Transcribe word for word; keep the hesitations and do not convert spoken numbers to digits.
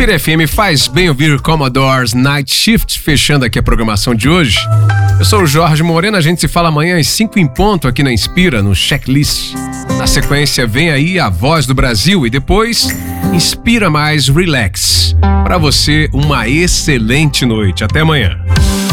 Inspira F M, faz bem ouvir Commodores Night Shift, fechando aqui a programação de hoje. Eu sou o Jorge Moreno, a gente se fala amanhã às cinco em ponto aqui na Inspira, no Checklist. Na sequência vem aí a Voz do Brasil e depois Inspira Mais Relax. Para você, uma excelente noite. Até amanhã.